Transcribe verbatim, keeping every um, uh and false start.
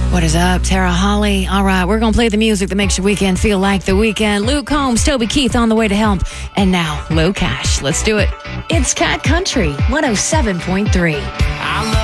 What is up, Tara Holly? All right, we're going to play the music that makes your weekend feel like the weekend. Luke Combs, Toby Keith on the way to help. And now, Low Cash. Let's do it. It's Cat Country, one oh seven point three.